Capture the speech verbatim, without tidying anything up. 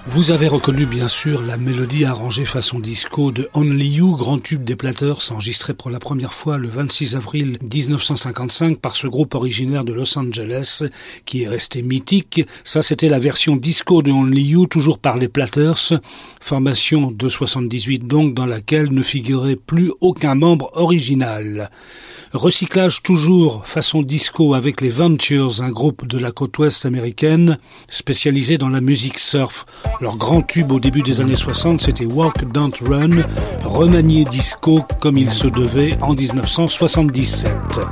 Vous avez reconnu bien sûr la mélodie arrangée façon disco de Only You, grand tube des Platters, enregistré pour la première fois le vingt-six avril dix-neuf cent cinquante-cinq par ce groupe originaire de Los Angeles qui est resté mythique. Ça, c'était la version disco de Only You, toujours par les Platters, formation de soixante-dix-huit donc, dans laquelle ne figurait plus aucun membre original. Recyclage toujours façon disco avec les Ventures, un groupe de la côte ouest américaine spécialisé dans la musique surf. Leur grand tube au début des années soixante, c'était Walk Don't Run, remanié disco comme il se devait en dix-neuf cent soixante-dix-sept.